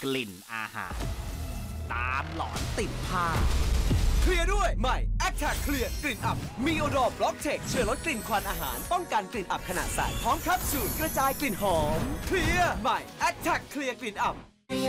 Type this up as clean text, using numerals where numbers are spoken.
กลิ่นอาหารตามหลอนติดผ้าเคลียร์ด้วยใหม่ Attack Clear กลิ่นอับมีโอดอร์บล็อกเทคช่วยลดกลิ่นควันอาหารป้องกันกลิ่นอับขณะใส่พร้อมแคปซูลกระจายกลิ่นหอมเคลียร์ใหม่ Attack Clear กลิ่นอับ